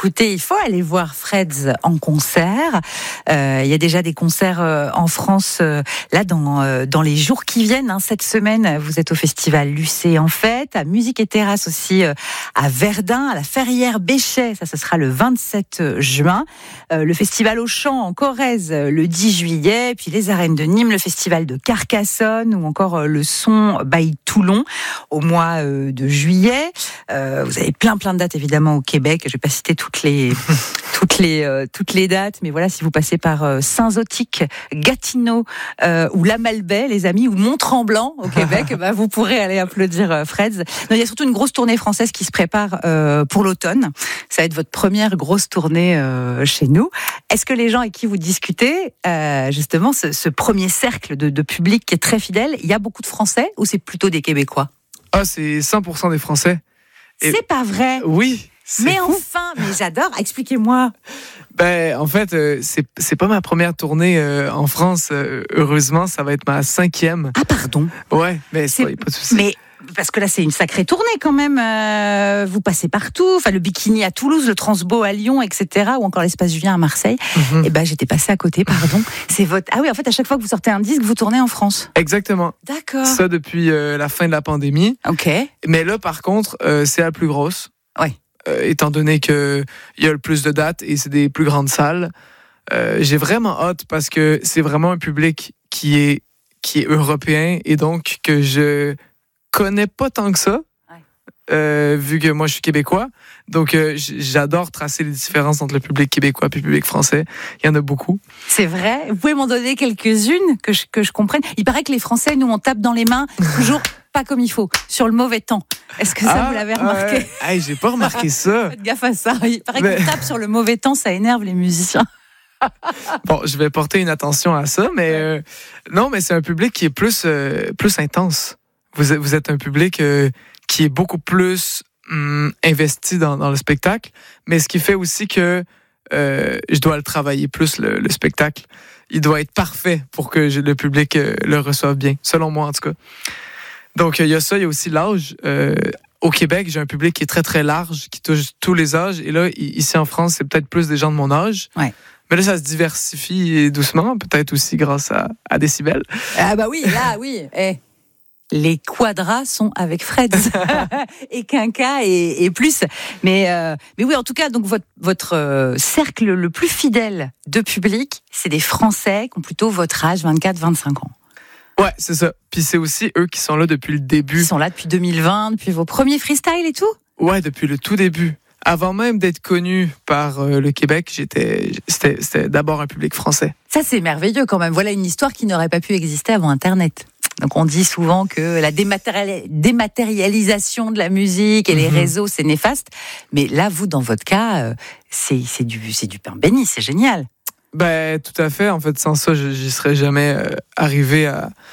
écoutez, il faut aller voir Freds en concert. Il y a déjà des concerts en France là dans les jours qui viennent. Cette semaine, vous êtes au festival Lucé en Fête, à Musique et Terrasse aussi à Verdun, à la Ferrière Béchet. Ça, ce sera le 27 juin. Le festival Auchan en Corrèze le 10 juillet. Puis les arènes de Nîmes, le festival de Carcassonne ou encore le Son by Toulon au mois de juillet. Vous avez plein de dates évidemment au Québec. Je vais pas citer toutes les dates, mais voilà, si vous passez par Saint-Zotique, Gatineau ou La Malbaie, les amis, ou Mont-Tremblant au Québec, vous pourrez aller applaudir Freds. Non, il y a surtout une grosse tournée française qui se prépare pour l'automne. Ça va être votre première grosse tournée chez nous. Est-ce que les gens avec qui vous discutez, justement, ce premier cercle de public qui est très fidèle, il y a beaucoup de Français ou c'est plutôt des Québécois ? C'est 100% des Français. C'est pas vrai. Oui. Mais fou. Enfin, mais j'adore. Expliquez-moi. En fait, c'est pas ma première tournée en France. Heureusement, ça va être ma 5e. Ah, pardon. Ouais, mais c'est pas de souci. Mais parce que là, c'est une sacrée tournée quand même. Vous passez partout. Enfin, le Bikini à Toulouse, le Transbo à Lyon, etc. Ou encore l'Espace Julien à Marseille. Mm-hmm. J'étais passée à côté, pardon. C'est votre. Ah oui, en fait, à chaque fois que vous sortez un disque, vous tournez en France. Exactement. D'accord. Ça depuis la fin de la pandémie. Ok. Mais là, par contre, c'est la plus grosse. Ouais. Étant donné qu'il y a le plus de dates et c'est des plus grandes salles. J'ai vraiment hâte parce que c'est vraiment un public qui est européen et donc que je connais pas tant que ça, vu que moi je suis québécois. Donc j'adore tracer les différences entre le public québécois et le public français. Il y en a beaucoup. C'est vrai. Vous pouvez m'en donner quelques-unes que je comprenne. Il paraît que les Français, nous, on tape dans les mains toujours pas comme il faut, sur le mauvais temps. Est-ce que ça, vous l'avez remarqué ? J'ai pas remarqué ça. Faites gaffe à ça. Il paraît qu'on tape sur le mauvais temps, ça énerve les musiciens. Bon, je vais porter une attention à ça, mais non, mais c'est un public qui est plus intense. Vous êtes un public qui est beaucoup plus investi dans le spectacle, mais ce qui fait aussi que je dois le travailler plus, le spectacle. Il doit être parfait pour que le public le reçoive bien, selon moi en tout cas. Donc, il y a ça, il y a aussi l'âge. Au Québec, j'ai un public qui est très, très large, qui touche tous les âges. Et là, ici en France, c'est peut-être plus des gens de mon âge. Ouais. Mais là, ça se diversifie doucement, peut-être aussi grâce à Décibel. Ah bah oui, là, oui. Les quadras sont avec Freds et Quinca et plus. Mais oui, en tout cas, donc votre cercle le plus fidèle de public, c'est des Français qui ont plutôt votre âge, 24-25 ans. Ouais, c'est ça. Puis c'est aussi eux qui sont là depuis le début. Ils sont là depuis 2020, depuis vos premiers freestyles et tout ? Ouais, depuis le tout début. Avant même d'être connu par le Québec, c'était d'abord un public français. Ça, c'est merveilleux quand même. Voilà une histoire qui n'aurait pas pu exister avant Internet. Donc on dit souvent que la dématérialisation de la musique et les réseaux, c'est néfaste. Mais là, vous, dans votre cas, c'est du pain béni, c'est génial. Tout à fait. En fait, sans ça, j'y serais jamais arrivé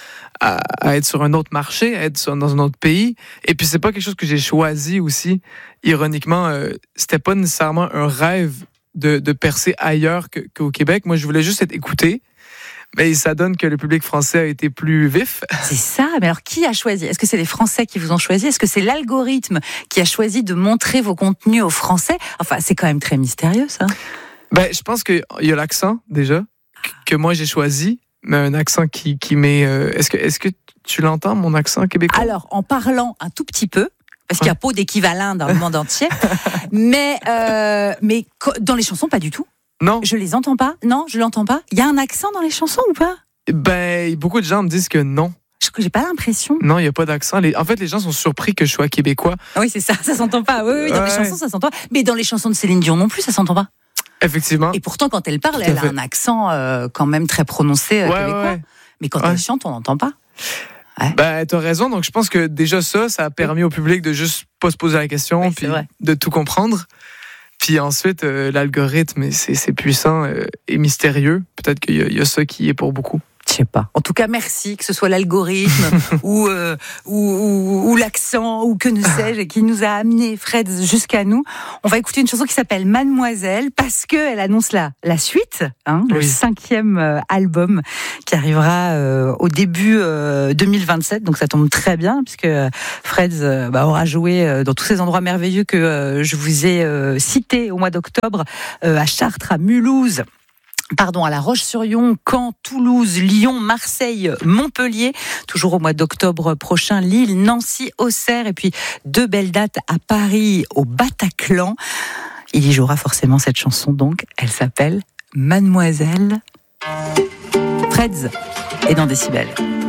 à être sur un autre marché, à être dans un autre pays. Et puis, c'est pas quelque chose que j'ai choisi aussi. Ironiquement, c'était pas nécessairement un rêve de percer ailleurs qu'au Québec. Moi, je voulais juste être écouté. Mais ça donne que le public français a été plus vif. C'est ça. Mais alors, qui a choisi ? Est-ce que c'est les Français qui vous ont choisi ? Est-ce que c'est l'algorithme qui a choisi de montrer vos contenus aux Français ? Enfin, c'est quand même très mystérieux, ça. Je pense qu'il y a l'accent, déjà, que moi j'ai choisi, mais un accent qui m'est... Est-ce que tu l'entends, mon accent québécois ? Alors, en parlant un tout petit peu, parce qu'il n'y a pas d'équivalent dans le monde entier, mais dans les chansons, pas du tout. Non. Je les entends pas. Non, je l'entends pas. Il y a un accent dans les chansons ou pas ? Beaucoup de gens me disent que non. J'ai pas l'impression. Non, il n'y a pas d'accent. En fait, les gens sont surpris que je sois québécois. Oui, c'est ça s'entend pas. Oui, dans les chansons, ça s'entend pas. Mais dans les chansons de Céline Dion non plus, ça s'entend pas. Effectivement. Et pourtant, quand elle parle, elle a un accent quand même très prononcé québécois. Ouais. Mais quand elle chante, on n'entend pas. Ouais. T'as raison. Donc, je pense que déjà ça a permis au public de juste pas se poser la question, puis de tout comprendre. Puis ensuite, l'algorithme, c'est puissant et mystérieux. Peut-être qu'il y a ça qui est pour beaucoup. Je sais pas. En tout cas, merci, que ce soit l'algorithme ou l'accent ou que ne sais-je, qui nous a amené Fred jusqu'à nous. On va écouter une chanson qui s'appelle Mademoiselle parce que elle annonce la suite, le 5e album qui arrivera au début 2027. Donc ça tombe très bien puisque Fred aura joué dans tous ces endroits merveilleux que je vous ai cités au mois d'octobre, à Chartres, à Mulhouse. À La Roche-sur-Yon, Caen, Toulouse, Lyon, Marseille, Montpellier. Toujours au mois d'octobre prochain, Lille, Nancy, Auxerre. Et puis 2 belles dates à Paris, au Bataclan. Il y jouera forcément cette chanson, donc. Elle s'appelle Mademoiselle. Freds est dans Décibel.